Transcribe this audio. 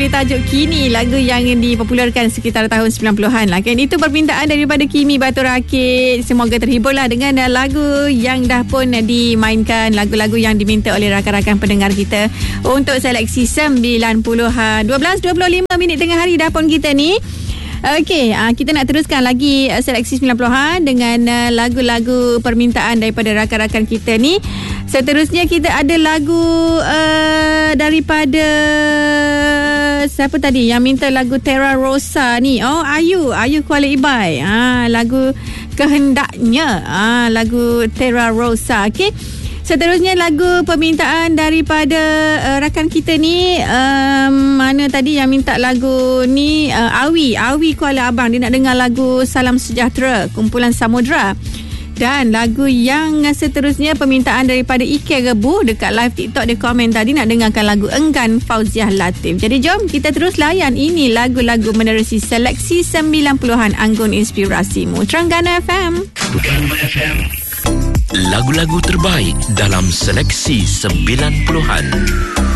di tajuk Kini, lagu yang dipopularkan sekitar tahun 90-an lah kan. Itu permintaan daripada Kimi Batu Rakit. Semoga terhiburlah dengan lagu yang dah pun dimainkan, lagu-lagu yang diminta oleh rakan-rakan pendengar kita untuk seleksi 90-an. 12.25 minit tengah hari dah pun kita ni. Okey, kita nak teruskan lagi seleksi 90-an dengan lagu-lagu permintaan daripada rakan-rakan kita ni. Seterusnya kita ada lagu daripada siapa tadi yang minta lagu Terra Rosa ni? Oh, Ayu Kuala Ibai. Lagu Kehendaknya. Lagu Terra Rosa. Okey. Seterusnya lagu permintaan daripada rakan kita ni, mana tadi yang minta lagu ni? Awi Kuala Abang. Dia nak dengar lagu Salam Sejahtera, kumpulan Samudra. Dan lagu yang seterusnya permintaan daripada Ike Rebu dekat live TikTok, dia komen tadi nak dengarkan lagu Enggan Fauziah Latif. Jadi jom kita terus layan ini lagu-lagu menerusi seleksi 90-an Anggun Inspirasimu. Terengganu FM. Lagu-lagu terbaik dalam seleksi 90-an.